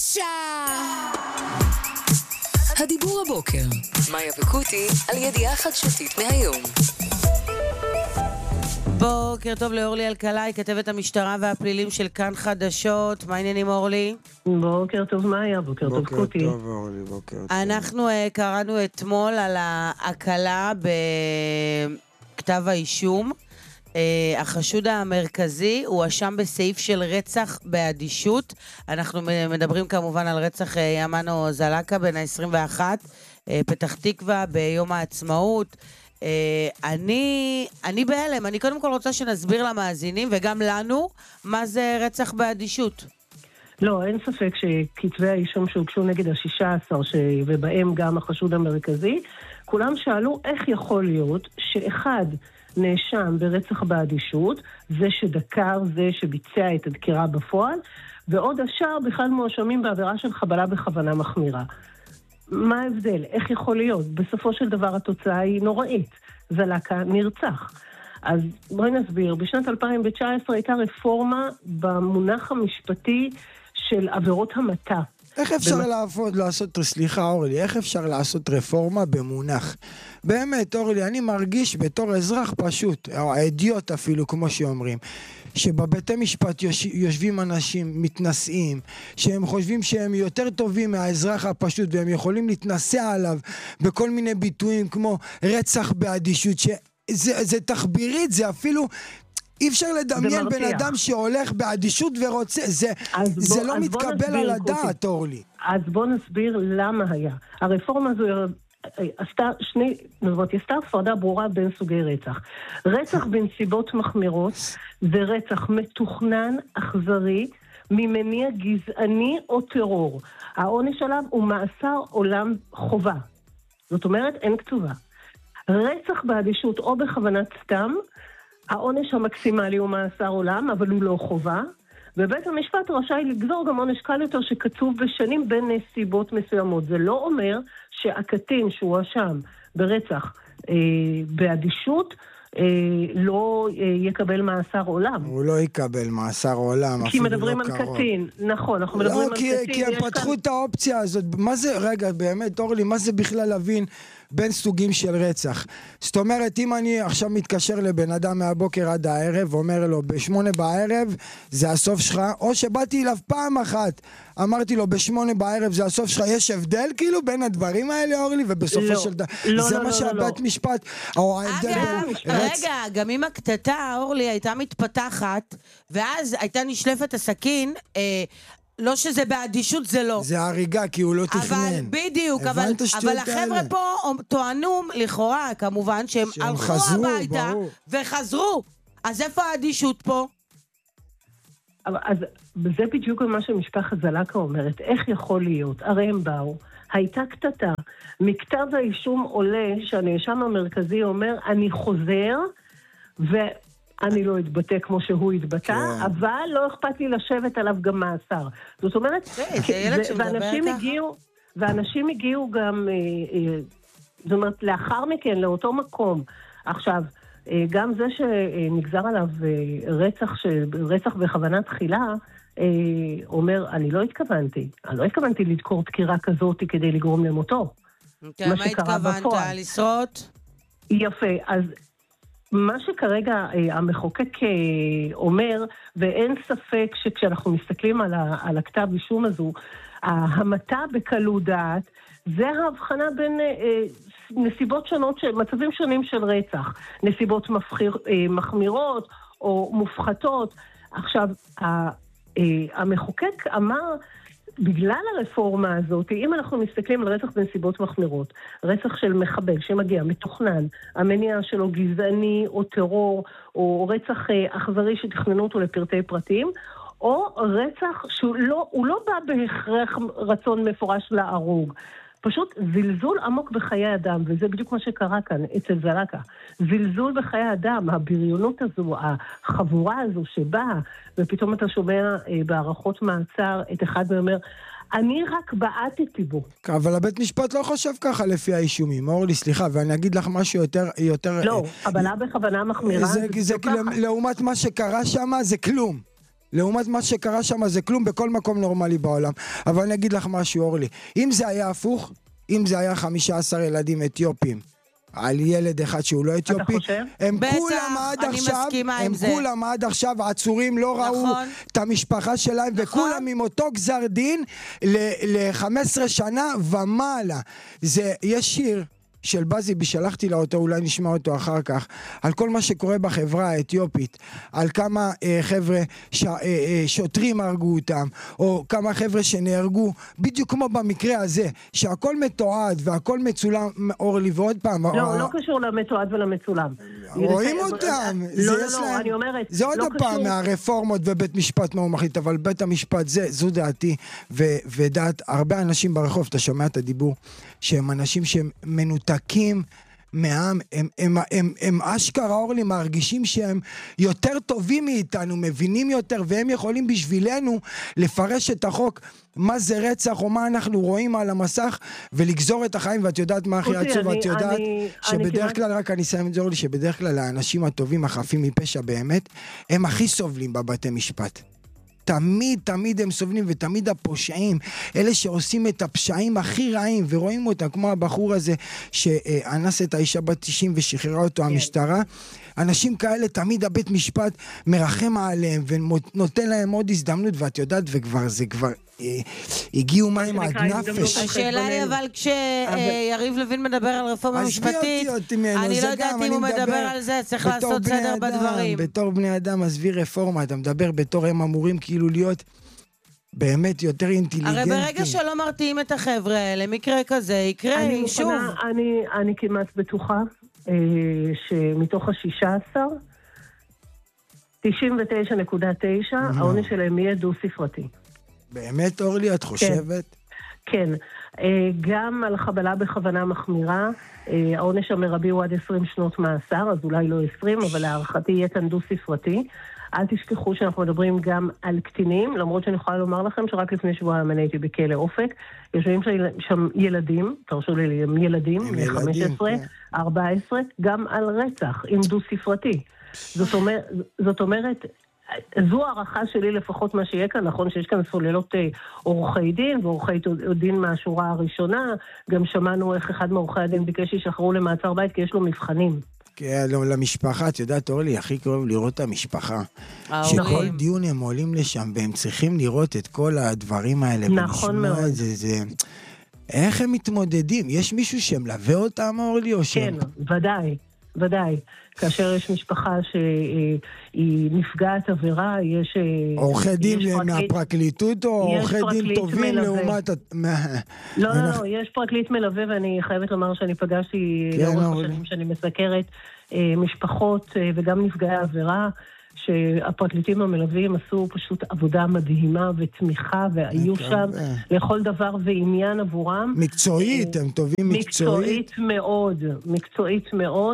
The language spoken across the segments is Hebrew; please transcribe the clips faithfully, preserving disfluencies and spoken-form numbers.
הדיבור הבוקר, מאיה וקוטי על ידיעה חדשותית מהיום. בוקר טוב לאורלי אלקלעי, כתבת המשטרה והפלילים של כאן חדשות. מה העניינים, אורלי? בוקר טוב מאיה, בוקר טוב קוטי. בוקר טוב אורלי, בוקר טוב. אנחנו uh, קראנו אתמול על ההקלה בכתב האישום. Uh, החשוד המרכזי הוא אשם בסעיף של רצח באדישות. אנחנו מדברים כמובן על רצח uh, ימנו זלקה בן ה-עשרים ואחת, uh, פתח תקווה ביום העצמאות. Uh, אני, אני בהלם. אני קודם כל רוצה שנסביר למאזינים וגם לנו מה זה רצח באדישות. לא, אין ספק שכתבי האישום שהוגשו נגד ה-שישה עשר, ש... ובהם גם החשוד המרכזי, כולם שאלו איך יכול להיות שאחד נאשם ברצח באדישות, זה שדקר, זה שביצע את הדקירה בפועל, ועוד השאר בכלל מואשמים בעבירה של חבלה בכוונה מחמירה. מה ההבדל? איך יכול להיות? בסופו של דבר התוצאה היא נוראית. זלקה נרצח. אז בואי נסביר. בשנת אלפיים תשע עשרה הייתה רפורמה במונח המשפטי של עבירות המתה. איך אפשר במ... לעבוד, לעשות, סליחה אורלי, איך אפשר לעשות רפורמה במונח? באמת אורלי, אני מרגיש בתור אזרח פשוט, או האדיוט אפילו כמו שאומרים, שבבתי משפט יוש... יושבים אנשים מתנשאים, שהם חושבים שהם יותר טובים מהאזרח הפשוט, והם יכולים להתנסה עליו בכל מיני ביטויים כמו רצח באדישות, שזה זה תחבירית, זה אפילו... אי אפשר לדמיין בן אדם שהולך באדישות ורוצה, זה, זה בוא, לא מתקבל על הדעת, אורלי. אז בוא נסביר למה היה. הרפורמה הזו עשתה שני, זאת, עשתה הפרדה ברורה בין סוגי רצח. רצח בנסיבות מחמירות זה רצח מתוכנן, אכזרי, ממניע גזעני או טרור. העונש עליו הוא מאסר עולם חובה. זאת אומרת, אין קצובה. רצח באדישות או בכוונת סתם, העונש המקסימלי הוא מאסר עולם, אבל הוא לא חובה, ובית המשפט רשאי לגזור גם עונש קל יותר שקצוב בשנים בין נסיבות מסוימות. זה לא אומר שהקטין שהוא אשם ברצח אה, באדישות, אה, לא אה, יקבל מאסר עולם. הוא לא יקבל מאסר עולם, כי מדברים לא על קרוב. קטין, נכון, אנחנו מדברים לא, על כי, קטין. כי הם פתחו כאן... את האופציה הזאת. מה זה, רגע, באמת, אורלי, מה זה בכלל להבין בין סוגים של רצח? זאת אומרת, אם אני עכשיו מתקשר לבן אדם מהבוקר עד הערב, ואומר לו, בשמונה בערב זה הסוף שלך, או שבאתי אליו פעם אחת, אמרתי לו, בשמונה בערב זה הסוף שלך, יש הבדל כאילו בין הדברים האלה, אורלי, ובסופו לא, של דבר, לא, זה לא, מה לא, שהבית לא. משפט, או ההבדל אגב, בין רצ... רגע, גם אם הקטטה, אורלי, הייתה מתפתחת, ואז הייתה נשלפת הסכין, אה, לא שזה באדישות, זה לא. זה הריגה, כי הוא לא תכנן. אבל בדיוק, אבל, אבל החבר'ה פה טוענו לכאורה, כמובן, שהם, שהם הלכו חזרו, הביתה ברור. וחזרו. אז איפה האדישות פה? אז זה בדיוק מה שמשפחת זלקה אומרת. איך יכול להיות? הרי הם באו, הייתה קטטה. מכתב האישום עולה שהנאשם המרכזי אומר, אני חוזר, ו... אני לא אתבטא כמו שהוא התבטא, כן. אבל לא אכפת לי לשבת עליו גם מאסר. זאת אומרת, ו- ואנשים הגיעו, ואנשים הגיעו גם, אה, אה, זאת אומרת, לאחר מכן, לאותו מקום. עכשיו, אה, גם זה שנגזר עליו אה, רצח, ש- רצח בכוונה תחילה, אה, אומר, אני לא התכוונתי. אני לא התכוונתי לדקור דקירה כזאת כדי לגרום למותו. כן, מה התכוונת? לשרות? יפה, אז... מה שכרגע אה, המחוקק אה, אומר, ואין ספק שכשאנחנו מסתכלים על, ה, על הכתב אישום הזו, ההמתה בקלות דעת, זה ההבחנה בין אה, נסיבות שונות, מצבים שונים של רצח, נסיבות מפחיר, אה, מחמירות או מופחתות. עכשיו, ה, אה, המחוקק אמר, בגלל הרפורמה הזאת, אם אנחנו מסתכלים על רצח בנסיבות מחמירות, רצח של מחבל שמגיע, מתוכנן, המניע שלו גזעני או טרור, או רצח אכזרי שתכננו אותו לפרטי פרטים, או רצח שהוא לא, הוא לא בא בהכרח רצון מפורש להרוג, פשוט זלזול עמוק בחיי אדם, וזה בדיוק מה שקרה כאן אצל זלקה. זלזול בחיי אדם, הבריונות הזו, החבורה הזו שבאה, ופתאום אתה שומע אה, בערכות מעצר את אחד ואומר, אני רק בעטתי בו. אבל הבית משפט לא חושב ככה לפי האישומים. אורלי, סליחה, ואני אגיד לך משהו יותר... יותר לא, אבל בכוונה מחמירה... זה, זה, זה לעומת מה שקרה שם, זה כלום. לעומת מה שקרה שם זה כלום בכל מקום נורמלי בעולם. אבל אני אגיד לך משהו, אורלי, אם זה היה הפוך, אם זה היה חמישה עשר ילדים אתיופים, על ילד אחד שהוא לא אתיופי, הם כולם עד עכשיו, הם כולם עד עכשיו עצורים, לא ראו את המשפחה שלהם, וכולם עם אותו גזר דין ל-חמש עשרה שנה ומעלה. זה, יש שיר של בזי, שלחתי לה אותו, אולי נשמע אותו אחר כך, על כל מה שקורה בחברה האתיופית, על כמה אה, חבר'ה ש, אה, אה, שוטרים הרגו אותם, או כמה חבר'ה שנהרגו, בדיוק כמו במקרה הזה, שהכל מתועד והכל מצולם, אורלי, ועוד פעם. לא, או... לא קשור למתועד ולמצולם. רואים אותם. לא, לא, לא, אני אומרת, זה עוד לא הפעם קשור... מהרפורמות ובית משפט מה הוא מחליט, אבל בית המשפט זה, זו דעתי, ו, ודעת הרבה אנשים ברחוב, אתה שומע את הדיבור, שהם אנשים שהם מנותקים מהעם, הם, הם, הם, הם, הם אשכרה אורלי מרגישים שהם יותר טובים מאיתנו, מבינים יותר, והם יכולים בשבילנו לפרש את החוק, מה זה רצח או מה אנחנו רואים על המסך, ולגזור את החיים. ואת יודעת מה הכי עצוב, ואת יודעת אני, שבדרך אני כלל, כמעט... רק אני אסיים את זה אורלי, שבדרך כלל האנשים הטובים, החפים מפשע באמת, הם הכי סובלים בבתי משפט. תמיד, תמיד הם סובלים, ותמיד הפושעים, אלה שעושים את הפשעים הכי רעים, ורואים אותם, כמו הבחור הזה, שאנס את האישה בת תשעים ושחררה אותו המשטרה, אנשים כאלה, תמיד הבית משפט מרחם עליהם, ונותן להם עוד הזדמנות, ואת יודעת, וכבר זה כבר, הגיעו מים עד נפש. השאלה היא, אבל כשיריב לוין מדבר על רפורמה משפטית, אני לא יודעת אם הוא מדבר על זה, צריך לעשות סדר בדברים. בתור בני אדם, עזבי רפורמה, אתה מדבר בתור הם אמורים כאילו להיות באמת יותר אינטליגנטים. הרי ברגע שלא מרתיעים את החבר'ה האלה, מקרה כזה יקרה שוב. אני כמעט בטוחה שמתוך ה-שישה עשר, תשעים ותשע נקודה תשע, העונש שלהם יהיה דו-ספרתי. באמת, אורלי, את חושבת? כן. גם על חבלה בכוונה מחמירה, העונש המרבי הוא עד עשרים שנות מאסר, אז אולי לא עשרים, אבל להערכתי יהיה כאן דו-ספרתי. אל תשכחו שאנחנו מדברים גם על קטינים, למרות שאני יכולה לומר לכם שרק לפני שבועיים אני הייתי בכלא אופק, יושבים שם ילדים, תרשו לי, הם ילדים, חמש עשרה, ארבע עשרה, גם על רצח, עם דו-ספרתי. זאת אומרת, זאת אומרת, זו הערכה שלי לפחות מה שיהיה כאן, נכון שיש כאן סוללות עורכי דין, ועורכי דין מהשורה הראשונה, גם שמענו איך אחד מעורכי הדין ביקש שישחררו למעצר בית, כי יש לו מבחנים. כן, למשפחה, את יודעת, אורלי, הכי קרוב לראות את המשפחה. שכל דיון הם עולים לשם, והם צריכים לראות את כל הדברים האלה. נכון מאוד. איך הם מתמודדים? יש מישהו שמלווה אותם, אורלי, או שהם? כן, ודאי. ודאי, כאשר יש משפחה שהיא נפגעת עבירה, יש... עורכי דין מהפרקליטות או עורכי דין טובים לעומת... לא, לא, לא, יש פרקליט מלווה, ואני חייבת לומר שאני פגשתי לאורך השנים שאני מסקרת משפחות וגם נפגעי עבירה, שהפרקליטים המלווים עשו פשוט עבודה מדהימה ותמיכה, והיו שם לכל דבר ועניין עבורם. מקצועית, הם טובים מקצועית. מקצועית מאוד, מקצועית מאוד.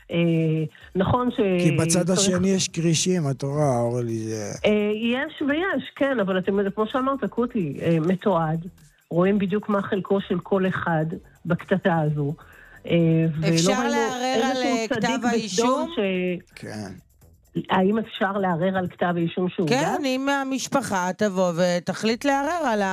נכון ש... כי בצד השני יש קרישים, את רואה, אורלי, זה... יש ויש, כן, אבל אתם יודעים, כמו שאמרת, קוטי, מתועד, רואים בדיוק מה חלקו של כל אחד בקטטה הזו. אפשר לערער על כתב האישום? כן. האם אפשר לערער על כתב האישום שהוגש? כן, אם המשפחה תבוא ותחליט לערער על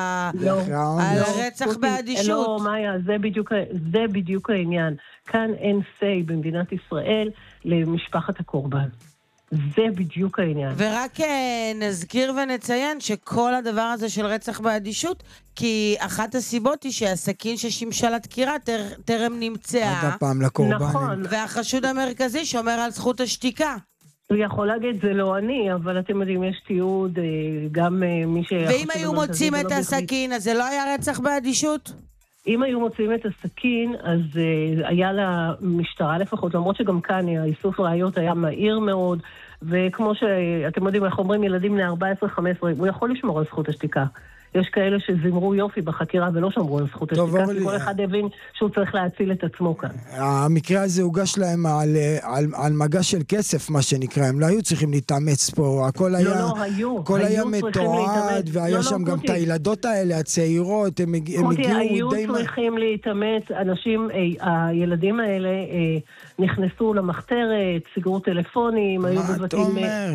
הרצח באדישות. לא, מאיה, זה בדיוק העניין. כאן אין say במדינת ישראל למשפחת הקורבן. זה בדיוק העניין. ורק נזכיר ונציין שכל הדבר הזה של רצח באדישות, כי אחת הסיבות היא שהסכין ששימשה לדקירה טרם נמצאה. עד הפעם לקורבן. נכון. והחשוד המרכזי שומר על זכות השתיקה. הוא יכול להגיד, זה לא אני, אבל אתם יודעים, יש תיעוד, גם מי ש... ואם היו מוצאים את הסכין, אז זה לא היה רצח באדישות? אם היו מוצאים את הסכין, אז היה למשטרה לפחות, למרות שגם כאן האיסוף ראיות היה מהיר מאוד, וכמו שאתם יודעים, אנחנו אומרים ילדים בני ארבע עשרה חמש עשרה, הוא יכול לשמור על זכות השתיקה. יש כאלה שזמרו יופי בחקירה ולא שמרו על זכות השתיקה, כי כל אחד הבין שהוא צריך להציל את עצמו כאן. המקרה הזה הוגש להם על, על, על מגע של כסף, מה שנקרא, הם לא היו צריכים להתאמץ פה, הכל היה, לא, לא, היו, הכל היו היה מתועד, והיה לא, שם לא, גם את הילדות האלה, הצעירות, הם, הם הגיעו היו די... היו צריכים להתאמץ, אנשים, הילדים האלה נכנסו למחתרת, סגרו טלפונים, היו בבתים... מה את אומרת?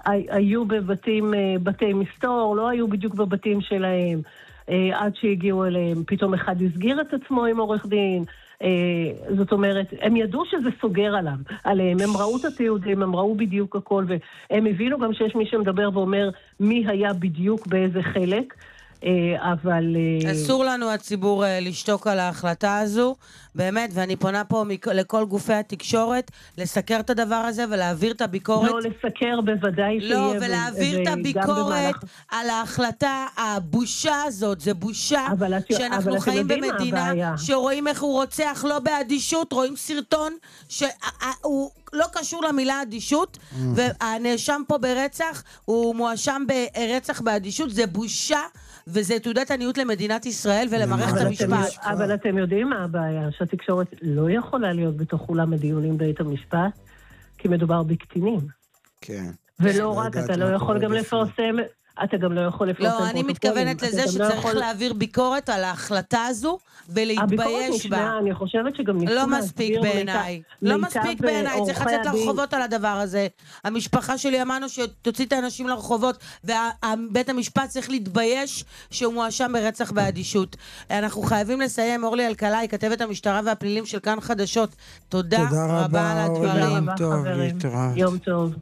היו בבתים, בתי מסתור, לא היו בדיוק בבתים שלהם, עד שהגיעו אליהם, פתאום אחד הסגיר את עצמו עם עורך דין, זאת אומרת, הם ידעו שזה סוגר עליו, עליהם, הם ראו את התיעודים, הם ראו בדיוק הכל, והם הבינו גם שיש מי שמדבר ואומר מי היה בדיוק באיזה חלק, אבל... אסור לנו הציבור לשתוק על ההחלטה הזו, באמת, ואני פונה פה לכל גופי התקשורת, לסקר את הדבר הזה ולהעביר את הביקורת. לא, לסקר בוודאי שיהיה. לא, ולהעביר את הביקורת על ההחלטה, הבושה הזאת, זה בושה שאנחנו חיים במדינה, שרואים איך הוא רוצח לא באדישות, רואים סרטון שהוא לא קשור למילה אדישות, והנאשם פה ברצח, הוא מואשם ברצח באדישות, זה בושה, וזה תעודת עניות למדינת ישראל ולמערכת המשפט. אבל אתם יודעים מה הבעיה? שהתקשורת לא יכולה להיות בתוך אולם הדיונים בית המשפט, כי מדובר בקטינים. כן. ולא רק, אתה לא יכול גם לפרסם... אתה גם לא יכול לפרסם פרוטוקולים. לא, אני מתכוונת לזה שצריך להעביר ביקורת על ההחלטה הזו, ולהתבייש בה. אני חושבת שגם ניסו לא מספיק בעיניי. לא מספיק בעיניי, צריך לצאת לרחובות על הדבר הזה. המשפחה שלי אמרנו שתוציא את האנשים לרחובות, ובית המשפט צריך להתבייש שהוא מואשם ברצח באדישות. אנחנו חייבים לסיים. אורלי אלקלעי, כתבת המשטרה והפלילים של כאן חדשות. תודה רבה על הדברים. יום טוב.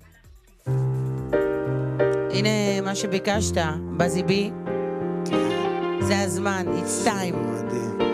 הנה מה שביקשת, בזיבי. זה הזמן, it's time. מדהים.